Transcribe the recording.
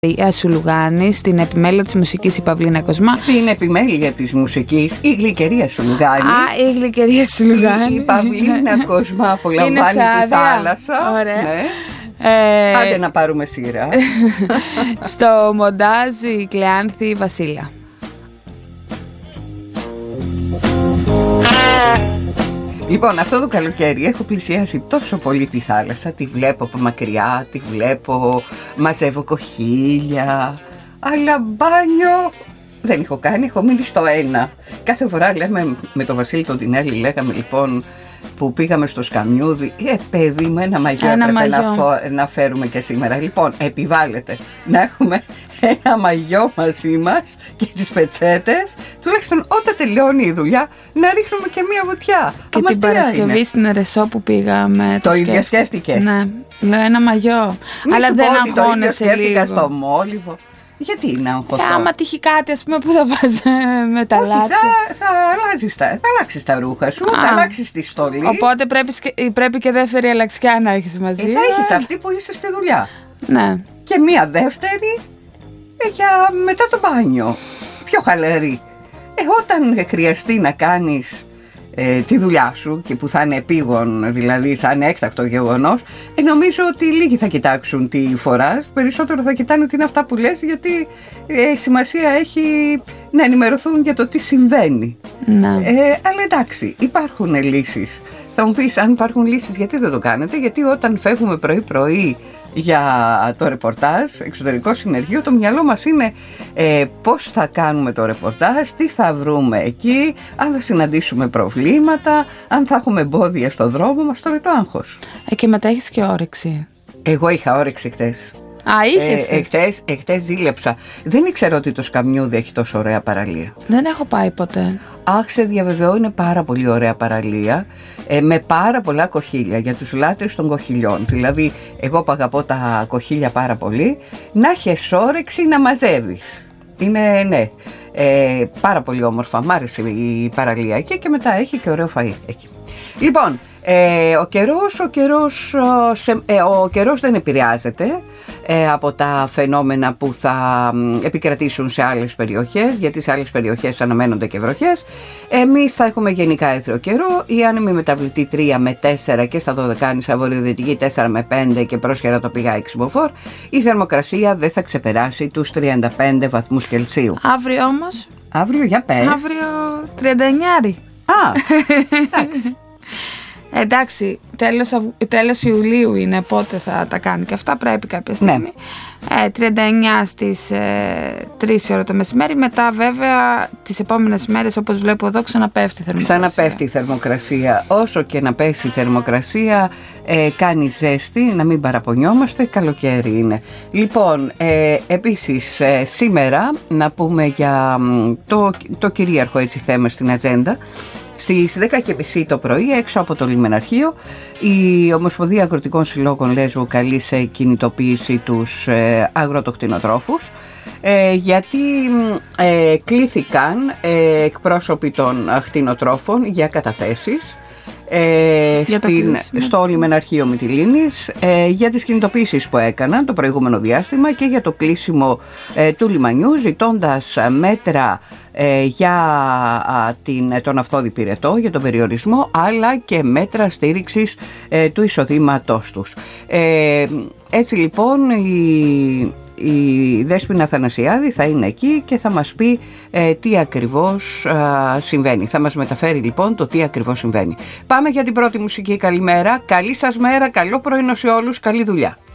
Σουλουγάνη, στην επιμέλεια της μουσικής η Παυλίνα Κοσμά. Στην επιμέλεια της μουσικής η Γλυκερία Σουλουγάνη. Η Γλυκερία Σουλουγάνη. Η Παυλίνα Κοσμά απολαμβάνει τη θάλασσα. Ωραία. Ναι. Άντε να πάρουμε σειρά. Στο μοντάζ η Κλεάνθη Βασίλα. Λοιπόν, αυτό το καλοκαίρι έχω πλησιάσει τόσο πολύ τη θάλασσα. Τη βλέπω από μακριά, τη βλέπω, μαζεύω κοχύλια. Αλλά μπάνιο δεν έχω κάνει, έχω μείνει στο ένα. Κάθε φορά λέμε με τον Βασίλη τον Τινέλη, λέγαμε λοιπόν που πήγαμε στο Σκαμιούδι, παιδί μου, ένα μαγιό έπρεπε να φέρουμε και σήμερα. Λοιπόν, επιβάλλεται να έχουμε ένα μαγιό μαζί μας και τις πετσέτες, τουλάχιστον όταν τελειώνει η δουλειά, να ρίχνουμε και μία βουτιά. Και την Παρασκευή στην Ερεσό που πήγαμε. Το ίδιο σκέφτηκες? Ναι, λέω ένα μαγιό. Αλλά δεν αγχώνεσαι λίγο? Σκέφτηκα στο Μόλιβο. Γιατί να αγχωθώ? Άμα τύχει κάτι, ας πούμε, που θα πας με τα λάθη. Θα αλλάξεις τα ρούχα σου, θα αλλάξεις τη στολή. Οπότε πρέπει και δεύτερη αλλαξιά να έχεις μαζί. Θα έχεις αυτή που είσαι στη δουλειά. Ναι. Και μία δεύτερη για μετά το μπάνιο. Πιο χαλαρή. Όταν χρειαστεί να κάνεις τη δουλειά σου και που θα είναι επίγον, δηλαδή θα είναι έκτακτο γεγονός, νομίζω ότι λίγοι θα κοιτάξουν τι φοράς, περισσότερο θα κοιτάνε τι είναι αυτά που λες, γιατί σημασία έχει να ενημερωθούν για το τι συμβαίνει. Ναι. Αλλά εντάξει, υπάρχουν λύσεις. Θα μου πεις, αν υπάρχουν λύσεις, γιατί δεν το κάνετε? Γιατί όταν φεύγουμε πρωί-πρωί για το ρεπορτάζ, εξωτερικό συνεργείο, το μυαλό μας είναι πώς θα κάνουμε το ρεπορτάζ, τι θα βρούμε εκεί, αν θα συναντήσουμε προβλήματα, αν θα έχουμε εμπόδια στο δρόμο μας. Τώρα το άγχος. Και μετά έχεις και όρεξη. Εγώ είχα όρεξη χτες. Είχες? Εχθές ζήλεψα. Δεν ήξερα ότι το Σκαμιούδι έχει τόσο ωραία παραλία. Δεν έχω πάει ποτέ. Σε διαβεβαιώ, είναι πάρα πολύ ωραία παραλία, με πάρα πολλά κοχύλια για τους λάτρεις των κοχυλιών. Δηλαδή, εγώ που αγαπώ τα κοχύλια πάρα πολύ, να έχεις όρεξη να μαζεύεις. Είναι, ναι, πάρα πολύ όμορφα. Μ' άρεσε η παραλία εκεί και μετά έχει και ωραίο φαΐ εκεί. Λοιπόν, ο καιρός δεν επηρεάζεται από τα φαινόμενα που θα επικρατήσουν σε άλλες περιοχές, γιατί σε άλλες περιοχές αναμένονται και βροχές. Εμείς θα έχουμε γενικά έθριο καιρό, η άνεμη μεταβλητή 3 με 4 και στα Δωδεκάνησα, βορειοδυτική 4 με 5 και πρόσχερα τοπικά 6 μποφόρ. Η θερμοκρασία δεν θα ξεπεράσει τους 35 βαθμούς Κελσίου. Αύριο όμως? Αύριο, για πες. Αύριο 39. Εντάξει. Εντάξει, τέλος Ιουλίου είναι, πότε θα τα κάνει και αυτά, πρέπει κάποια στιγμή. 39 στις 3 ώρα το μεσημέρι. Μετά βέβαια τις επόμενες μέρες, όπως βλέπω εδώ, ξαναπέφτει η θερμοκρασία. Ξαναπέφτει η θερμοκρασία. Όσο και να πέσει η θερμοκρασία, κάνει ζέστη, να μην παραπονιόμαστε, καλοκαίρι είναι. Λοιπόν, επίσης σήμερα να πούμε για το κυρίαρχο έτσι θέμα στην ατζέντα. Στις 10:30 το πρωί, έξω από το λιμεναρχείο, η Ομοσπονδία Αγροτικών Συλλόγων Λέσβου καλεί σε κινητοποίηση τους αγροτοκτηνοτρόφους, γιατί κλήθηκαν εκπρόσωποι των κτηνοτρόφων για καταθέσεις στο λιμεναρχείο Μυτιλήνης για τις κινητοποίησεις που έκαναν το προηγούμενο διάστημα και για το κλείσιμο του λιμανιού, ζητώντας μέτρα για τον Αυθόδη Πυρετό, για τον περιορισμό, αλλά και μέτρα στήριξης του εισοδήματός τους. Έτσι λοιπόν η Δέσποινα Θανασιάδη θα είναι εκεί και θα μας πει τι ακριβώς συμβαίνει. Θα μας μεταφέρει λοιπόν το τι ακριβώς συμβαίνει. Πάμε για την πρώτη μουσική καλημέρα. Καλή σας μέρα, καλό πρωινό σε όλους, καλή δουλειά.